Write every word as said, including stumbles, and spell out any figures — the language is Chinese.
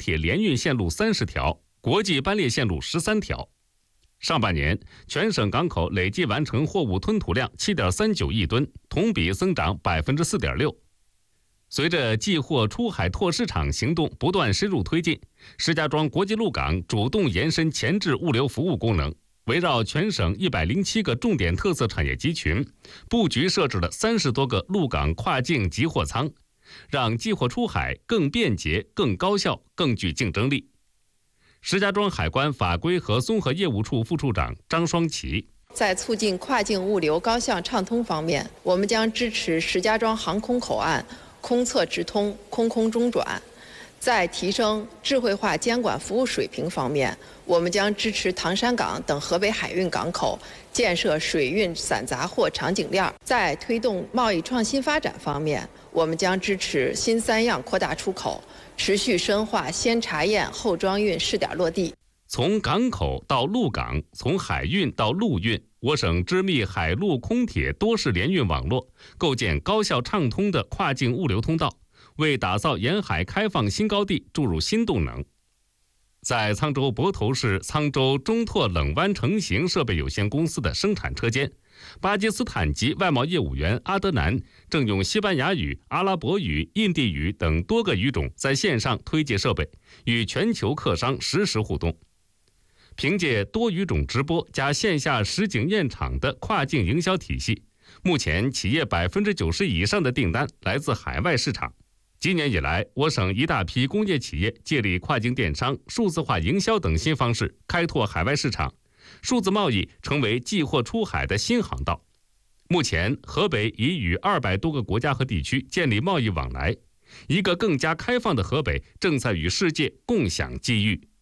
铁联运线路三十条，国际班列线路十三条。上半年，全省港口累计完成货物吞吐量 七点三九亿吨，同比增长 百分之四点六。随着寄货出海拓市场行动不断深入推进，石家庄国际陆港主动延伸前置物流服务功能，围绕全省一百零七个重点特色产业集群，布局设置了三十多个陆港跨境集货仓，让寄货出海更便捷、更高效、更具竞争力。石家庄海关法规和综合业务处副处长张双奇。 在促进跨境物流高效畅通方面，我们将支持石家庄航空口岸空侧直通、空空中转。在提升智慧化监管服务水平方面，我们将支持唐山港等河北海运港口建设水运散杂货场景链。在推动贸易创新发展方面，我们将支持新三样扩大出口，持续深化先查验后装运试点落地。 从港口到陆港，从海运到陆运，我省织密海陆空铁多式联运网络，构建高效畅通的跨境物流通道，为打造沿海开放新高地注入新动能。在沧州泊头市沧州中拓冷湾成型设备有限公司的生产车间，巴基斯坦籍外贸业务员阿德南正用西班牙语、阿拉伯语、印地语等多个语种在线上推介设备，与全球客商实时互动。凭借多语种直播加线下实景验厂的跨境营销体系，目前企业百分之九十以上的订单来自海外市场。今年以来，我省一大批工业企业借力跨境电商、数字化营销等新方式开拓海外市场，数字贸易成为寄货出海的新航道。目前，河北已与二百多个国家和地区建立贸易往来，一个更加开放的河北正在与世界共享机遇。